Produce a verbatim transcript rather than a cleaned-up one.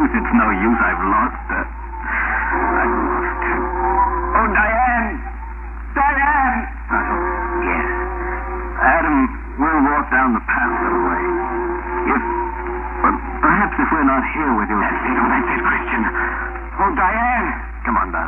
It's no use. I've lost her. I've lost her. Oh, Diane! Diane! Marshal? Yes. Adam, we'll walk down the path a little way. If... Well, perhaps if we're not here with you... That's it, oh, that's it, Christian. Oh, Diane! Come on, Doc.